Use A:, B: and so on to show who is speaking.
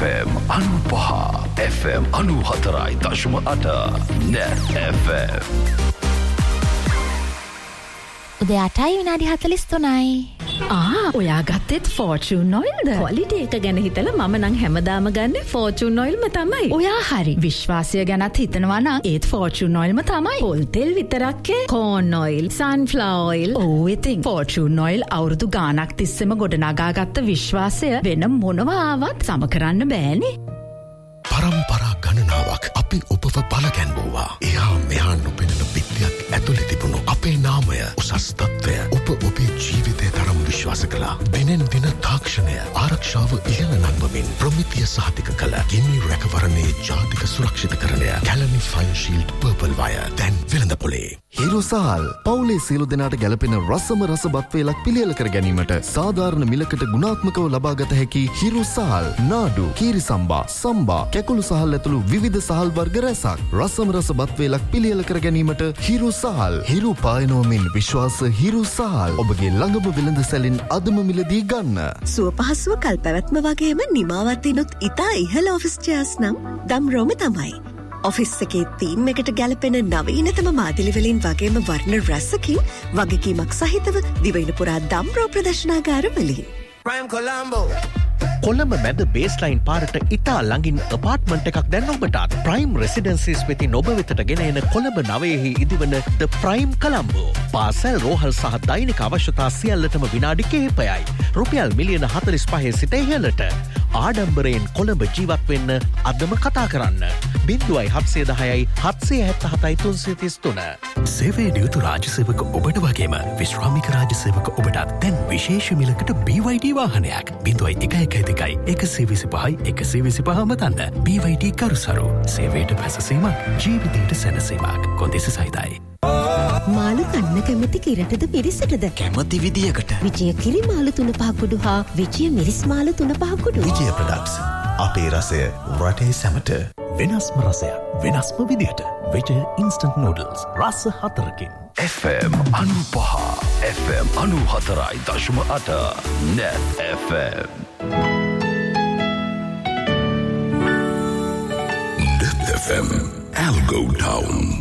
A: FM 95 FM 94.8 Net FM
B: උදේ 8යි විනාඩි 43යි.
C: ඔයා ගත්තෙත් ෆෝචූන් ඔයිල්ද? ක්වොලිටි එක ගැන හිතලා මම නම් හැමදාම ගන්නේ ෆෝචූන් ඔයිල්ම තමයි. ඔයා හරි. විශ්වාසය ගැනත් හිතනවා නම් ඒත් ෆෝචූන් ඔයිල්ම තමයි. පොල් තෙල් විතරක් කෝන් ඔයිල්, සන්ෆ්ලවර් ඔයිල්. ඔව් ඉතින් ෆෝචූන් ඔයිල් අවුරුදු ගාණක් තිස්සේම ගොඩනගාගත්ත විශ්වාසය වෙන මොනවා ආවත් සම කරන්න බෑනේ.
D: පරම්පරා ගණනාවක් අපි ඔබව බලගැන්වුවා. එහා මෙහා නොපෙනෙන පිටියක් ඇතුලේ තිබුණු අපේ නාමය උසස් තත්ත්වය ඔබ ඔබේ ජීවිතය තරම් විශ්වාස කළා. දිනෙන් දින තාක්ෂණය ආරක්ෂාව ඉහළ නංවමින් ප්‍රමිතිය සහතික කළ ගිනි රැකවරණයේ ජාතික සුරක්ෂිතකරණය Kelani fine shield purple wire දැන් වෙළඳපොලේ.
E: හිරු සහල් පවුලේ සියලු දෙනාට ගැලපෙන රසම රස බත් වේලක් පිළියෙල කර ගැනීමට සාධාරණ මිලකට ගුණාත්මකව ලබාගත හැකි හිරු සහල් නාඩු කීරි සම්බා සම්බා කැකුළු සහල් ඇතුළු විවිධ සහල් වර්ග රැසක් රසම රස බත් වේලක් පිළියෙල කර ගැනීමට හිරු සහල් හිරු පායනෝමින් විශ්වාස හිරු සහල් ඔබගේ ළඟම වෙළඳ සැලින් අදම මිලදී ගන්න.
F: සුව පහසුව කල් පැවැත්ම වගේම නිමාවත්තිනුත් ඉතා ඉහළ ඔෆිස් චෙයාර්ස් නම් දම්රෝම තමයි. ඔෆිස් එකේ තීම් එකට ගැලපෙන නවීනතම මාදිලිවලින් වගේම වර්ණ රැසකින් වගකීමක් සහිතව දිවයින පුරා දම්රෝ ප්‍රදර්ශනාගාර වලින්.
G: Prime Colombo.
H: කොළඹ මැද බේස්ලයින් පාරට ඉතා ළඟින් අපාර්ට්මන්ට් එකක් දැන් ඔබටත් ප්‍රයිම් රෙසිඩන්සිස් වෙතින් ඔබ වෙතට ගෙන එන කොළඹ නවයෙහි ඉදිවන ද ප්‍රයිම් කොළඹෝ. පාසල් රෝහල් සහ දෛනික අවශ්‍යතා සියල්ලටම විනාඩි කිහිපයයි. රුපියල් මිලියන 45 සිට ඉහළට. ආඩම්බරයෙන් කොළඹ ජීවත් වෙන්න අදම කතා කරන්න. 0710 777 333.
D: සේවයේ නියුතු රාජ්‍ය සේවක ඔබට වගේම විශ්‍රාමික රාජ්‍ය සේවක ඔබටත් දැන් විශේෂ මිලකට BYD වාහනයක් 0111 මතන්න. BYD කරුසරු සේවයට පැසසීමක් ජීවිතයට සැනසීමක් කොන්දෙසි සහිතයි.
F: මාළු කන්න කැමති කිරටද පිරිසටද?
G: කැමති විදියකට.
F: විජය කිරි මාළු 3-5 කුඩු හා විජය මිරිස් මාළු 3-5 කුඩු.
D: විජය ප්‍රොඩක්ට්ස් අපේ රසය රටේ සැමට වෙනස්ම රසයක් වෙනස්ම විදියට. විජය ඉන්ස්ටන්ට් නූඩල්ස් රස 4කින්.
A: FM 95 FM 94.8 Net FM
D: Net FM Algo Town